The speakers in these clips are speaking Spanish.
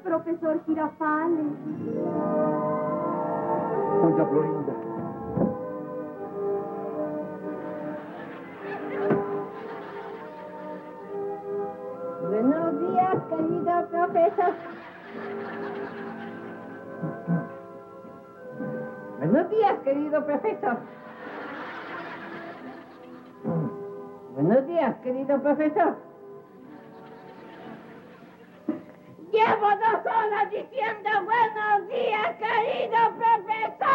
profesor Girafales. Doña Florinda. Buenos días, querido profesor. Buenos días, querido profesor. Buenos días, querido profesor. Llevo 2 horas diciendo buenos días, querido profesor.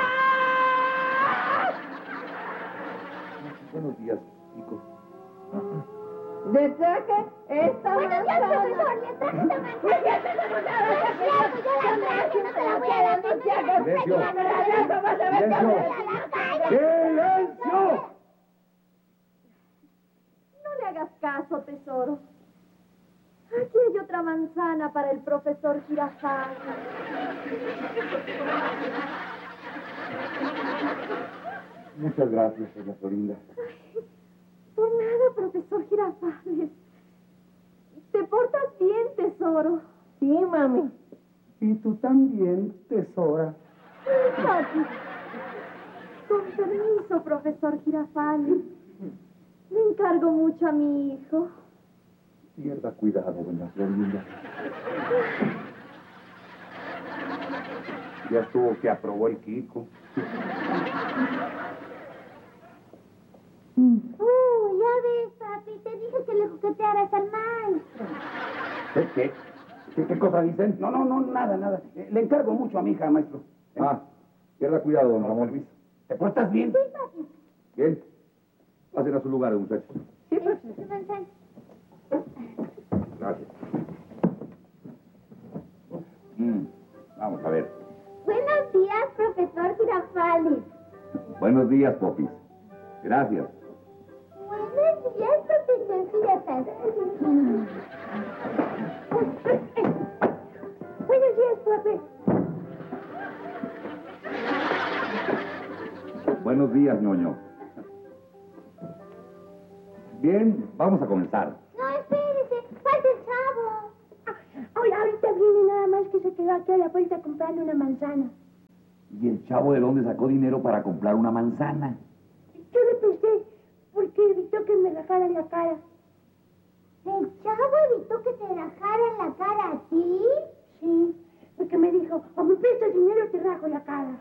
Buenos días, Kiko. Le traje esta Buenos días, manzana. profesor. Le traje esta manzana. No es cierto, yo la traje, no te la voy a dar. ¡Silencio! No le hagas caso, tesoro. Aquí hay otra manzana para el profesor Girafales. Muchas gracias, doña Florinda. Por nada, profesor Girafales. Te portas bien, tesoro. Sí, mami. Y tú también, tesora. Papi. Con permiso, profesor Girafales. Le encargo mucho a mi hijo. Pierda cuidado, doña Florinda. Ya estuvo que aprobó el Kiko. Ya ves, papi, te dije que le coquetearas al maestro. ¿Qué cosa dicen? No, nada. Le encargo mucho a mi hija, maestro. Pierda cuidado, don Ramón. ¿Te portas bien? Sí, papi. Bien. Pasen a su lugar, muchachos. Sí, profesor. Tu manzana. Gracias. Vamos a ver. Buenos días, profesor Girafales. Buenos días, Popis. Gracias. Buenos días, profesor Girafales. Buenos días, profe. Buenos días, ñoño. Bien, vamos a comenzar. No, espérese, falta el chavo. Ahorita viene nada más que se quedó aquí a la puerta comprando una manzana. ¿Y el chavo de dónde sacó dinero para comprar una manzana? Yo le presté porque evitó que me rajara la cara. ¿El chavo evitó que te rajara la cara a ti? Sí, porque me dijo, o me prestas dinero o te rajo la cara.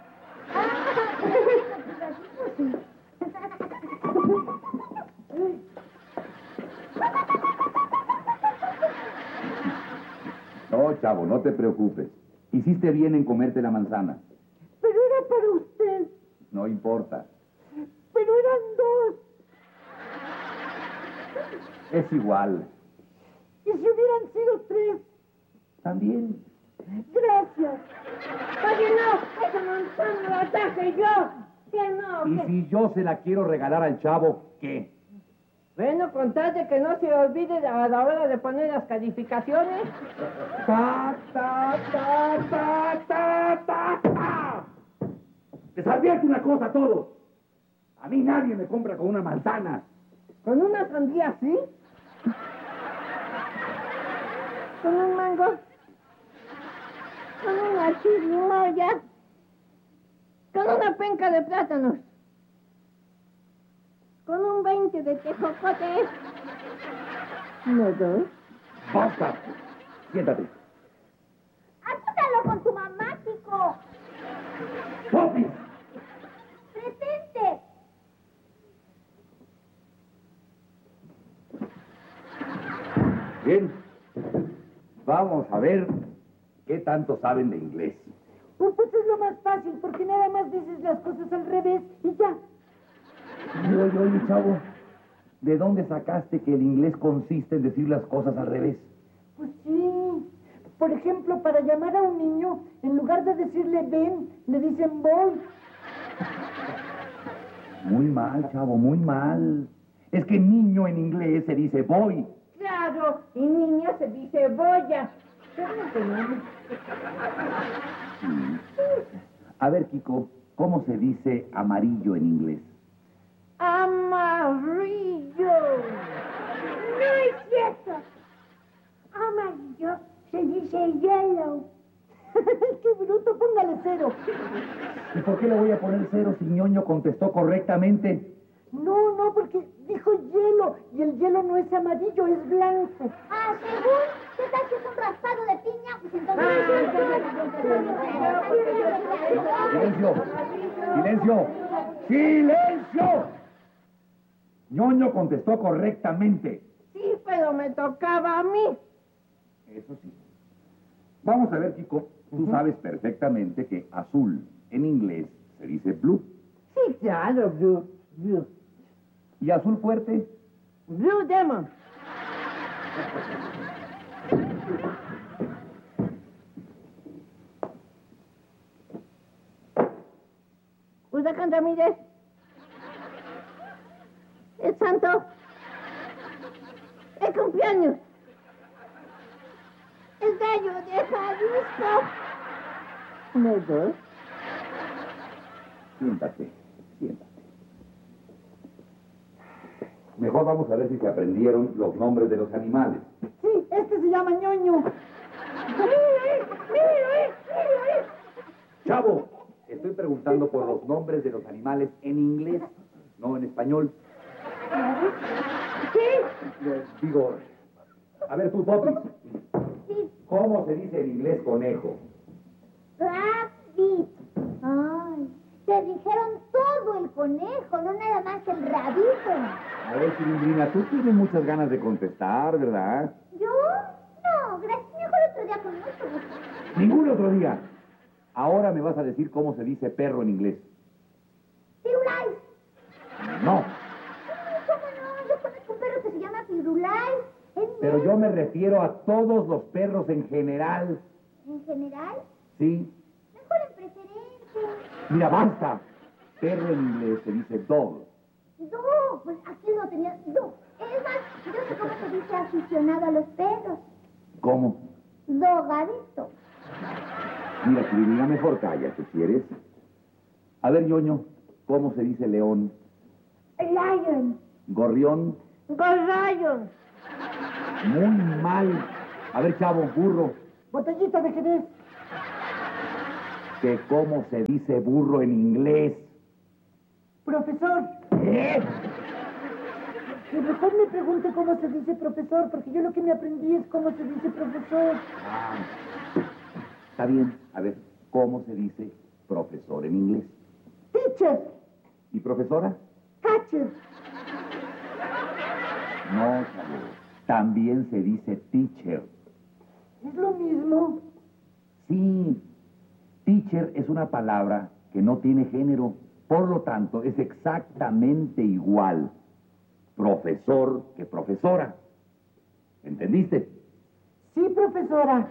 No, chavo, no te preocupes. Hiciste bien en comerte la manzana. Pero era para usted. No importa. Pero eran 2. Es igual. ¿Y si hubieran sido 3? También. Gracias. Oye, no, esa manzana la traje yo. Que no, Y si yo se la quiero regalar al chavo, ¿qué? Bueno, con tal de que no se olvide a la hora de poner las calificaciones. Les advierto una cosa a todos. A mí nadie me compra con una manzana. ¿Con una sandía sí? ¿Con un mango? ¿Con una chirimoya? ¿Con una penca de plátanos? ¿Con un 20 de tejocotes? ¿No dos? ¡Basta! Siéntate. Apúntalo con tu mamá, chico. ¡Popis! Presente. Bien. Vamos a ver qué tanto saben de inglés. Pues es lo más fácil, porque nada más dices las cosas al revés y ya. Oye, chavo, ¿de dónde sacaste que el inglés consiste en decir las cosas al revés? Pues sí. Por ejemplo, para llamar a un niño, en lugar de decirle ven, le dicen boy. Muy mal, chavo, muy mal. Es que niño en inglés se dice boy. Claro, y niña se dice boya. A ver, Kiko, ¿cómo se dice amarillo en inglés? Amarillo. No es cierto. Amarillo se dice yellow. ¡Qué bruto! Póngale 0. ¿Y por qué le voy a poner 0 si ñoño contestó correctamente? No, porque dijo hielo, y el hielo no es amarillo, es blanco. Ah, según, ¿qué tal si es un raspado de piña? Pues ¡Silencio! ¡Silencio! ¡Silencio! ñoño contestó correctamente. Sí, pero me tocaba a mí. Eso sí. Vamos a ver, Kiko. Tú sabes perfectamente que azul en inglés se dice blue. Sí, claro, blue. ¿Y azul fuerte? Blue Demon. Huracán Ramírez. El santo. El cumpleaños. El gallo de Jalisco. ¿Mejor? Siéntate. Mejor vamos a ver si se aprendieron los nombres de los animales. Sí, este se llama ñoño. ¡Chavo! Estoy preguntando por los nombres de los animales en inglés, no en español. ¿Sí? Digo, a ver tú, Popis. Sí, ¿Cómo se dice en inglés conejo? rabbit. Ay, te dijeron todo el conejo, no nada más el rabito. A ver, Cilindrina, tú tienes muchas ganas de contestar, ¿verdad? ¿Yo? No, gracias. Mejor otro día con mucho gusto. Ningún otro día. Ahora me vas a decir cómo se dice perro en inglés. Firulais. No, ¿Cómo no? Yo conozco un perro que se llama Firulais. Es pero negro. yo me refiero a todos los perros en general. ¿En general? ¿Sí? Mejor en preferencia. Mira, basta. Perro en inglés se dice dog. No, pues aquí no tenía. No. Es más, yo sé cómo se dice aficionado a los perros. ¿Cómo? Dogadito. Mira, Cilindrina, mejor cállate, ¿quieres? A ver, ñoño, ¿cómo se dice león? Lion. Gorrión. Gorrayon. Muy mal. A ver, chavo, burro. Botellita de Jerez. ¿Que cómo se dice burro en inglés? Profesor. ¿Qué? Que mejor me pregunte cómo se dice profesor, porque yo lo que me aprendí es cómo se dice profesor. Ah, está bien. A ver, ¿cómo se dice profesor en inglés? Teacher. ¿Y profesora? Catcher. No, chavo. También se dice teacher. ¿Es lo mismo? Sí. Teacher es una palabra que no tiene género. Por lo tanto, es exactamente igual profesor que profesora. ¿Entendiste? Sí, profesora.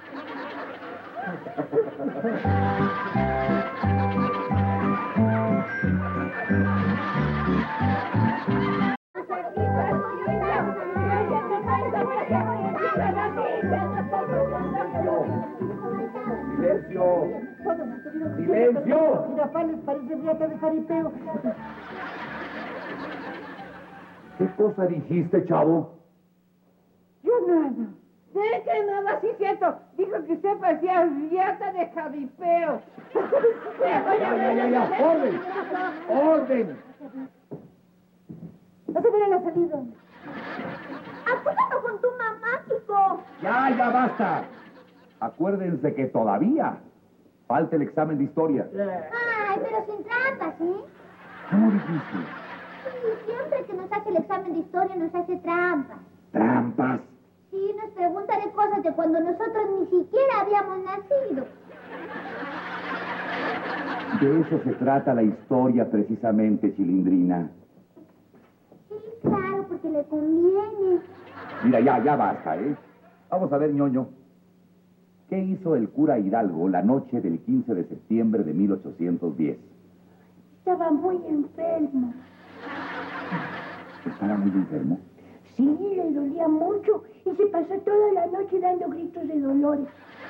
¡Silencio! Todos estuvieron ¡Silencio! Girafales, parece riata de jaripeo. ¿Qué cosa dijiste, chavo? Yo nada. ¿De qué nada? Sí, cierto. Dijo que usted parecía riata de jaripeo. ¡Ya! ¡Orden! ¡Orden! No se viene la salida. Apúralo con tu mamá, Kiko. ¡Ya basta! Acuérdense que todavía falta el examen de historia. Ay, pero sin trampas, ¿eh? ¿Cómo dijiste? Sí, siempre que nos hace el examen de historia nos hace trampas. Trampas. Sí, nos pregunta de cosas de cuando nosotros ni siquiera habíamos nacido. De eso se trata la historia precisamente, Cilindrina. Sí, claro, porque le conviene. Mira, ya basta, ¿eh? Vamos a ver, ñoño. ¿Qué hizo el cura Hidalgo la noche del 15 de septiembre de 1810? Estaba muy enfermo. ¿Estaba muy enfermo? Sí, le dolía mucho y se pasó toda la noche dando gritos de dolores.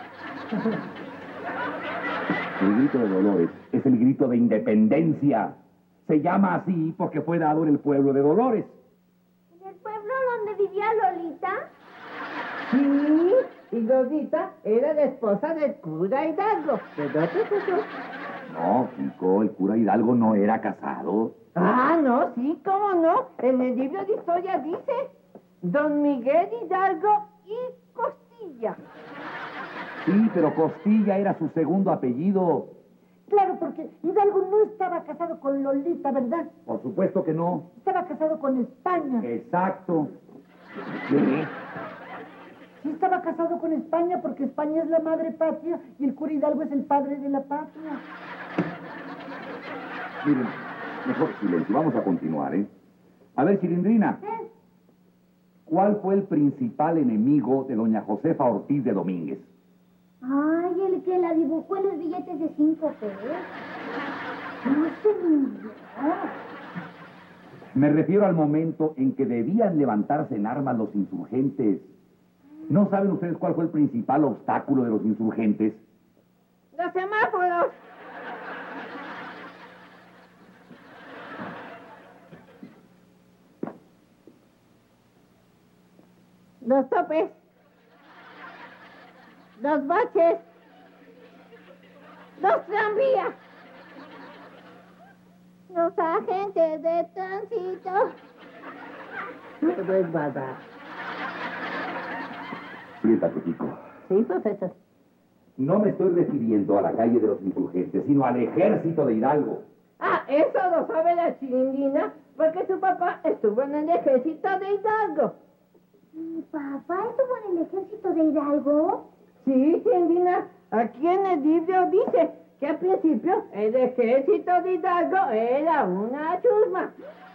El grito de Dolores es el grito de independencia. Se llama así porque fue dado en el pueblo de Dolores. ¿En el pueblo donde vivía Lolita? Sí, y Lolita era la esposa del cura Hidalgo. ¿Verdad, profesor? No, Kiko, el cura Hidalgo no era casado. Ah, no, sí, cómo no. En el libro de historia dice Don Miguel Hidalgo y Costilla. Sí, pero Costilla era su segundo apellido. Claro, porque Hidalgo no estaba casado con Lolita, ¿verdad? Por supuesto que no. Estaba casado con España. Exacto. ¿Qué? Sí estaba casado con España porque España es la madre patria y el cura Hidalgo es el padre de la patria. Miren, mejor silencio. Vamos a continuar, ¿eh? A ver, Chilindrina. ¿Cuál fue el principal enemigo de doña Josefa Ortiz de Domínguez? Ay, el que la dibujó en los billetes de 5 pesos. No, señor. Me refiero al momento en que debían levantarse en armas los insurgentes. ¿No saben ustedes cuál fue el principal obstáculo de los insurgentes? Los semáforos. Los topes. Los baches. Los tranvías. Los agentes de tránsito. Todo es verdad. Siéntate, Kiko. Sí, profesor. No me estoy refiriendo a la calle de los insurgentes, sino al ejército de Hidalgo. Ah, eso lo sabe la Chilindrina, porque su papá estuvo en el ejército de Hidalgo. ¿Mi papá estuvo en el ejército de Hidalgo? Sí, Chilindrina, aquí en el libro dice que al principio el ejército de Hidalgo era una chusma.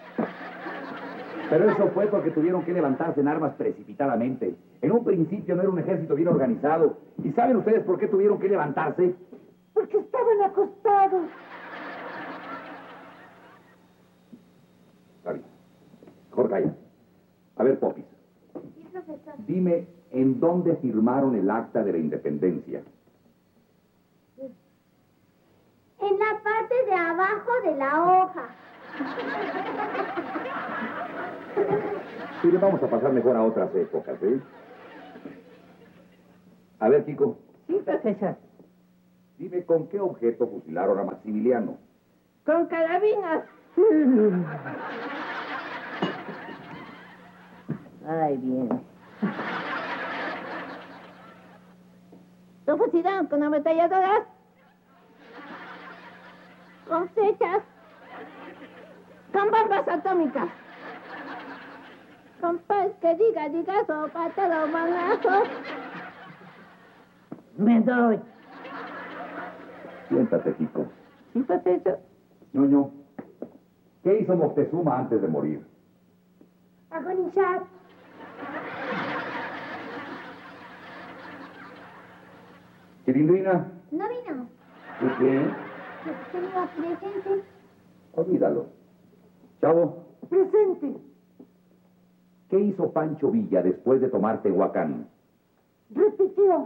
Pero eso fue porque tuvieron que levantarse en armas precipitadamente. En un principio no era un ejército bien organizado. ¿Y saben ustedes por qué tuvieron que levantarse? Porque estaban acostados. Está bien. Mejor calla. A ver, Popis, Sí, profesor. dime, ¿en dónde firmaron el acta de la independencia? En la parte de abajo de la hoja. Mire, vamos a pasar mejor a otras épocas, ¿eh? A ver, Kiko, Sí, profesor. dime con qué objeto fusilaron a Maximiliano. Con carabinas. Ay, bien. Lo fusilaron con ametralladoras. Con flechas. Con bombas atómicas. Con paz que diga, sopa, todo manazo. Me doy. Siéntate, Kiko. Sí, profesor. Ñoño, ¿qué hizo Moctezuma antes de morir? Agonizar. Chilindrina, No vino. ¿qué? Tenía presente. Olvídalo. Chavo, Presente. ¿qué hizo Pancho Villa después de tomar Tehuacán? Repitió.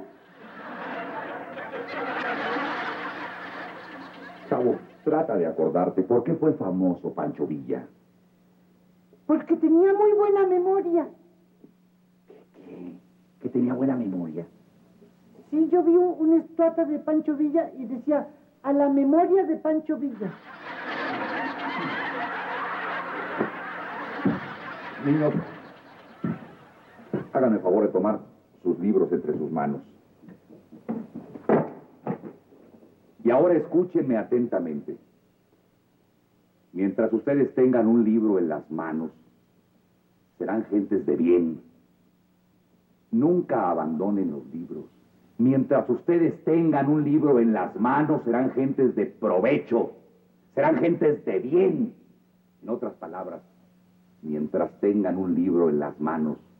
Chavo, trata de acordarte, ¿por qué fue famoso Pancho Villa? Porque tenía muy buena memoria. ¿Qué? ¿Que tenía buena memoria? Sí, yo vi una estatua de Pancho Villa y decía, a la memoria de Pancho Villa. Niños, háganme el favor de tomar sus libros entre sus manos. Y ahora escúchenme atentamente. Mientras ustedes tengan un libro en las manos, serán gentes de bien. Nunca abandonen los libros. Mientras ustedes tengan un libro en las manos, serán gentes de provecho. Serán gentes de bien. En otras palabras, mientras tengan un libro en las manos,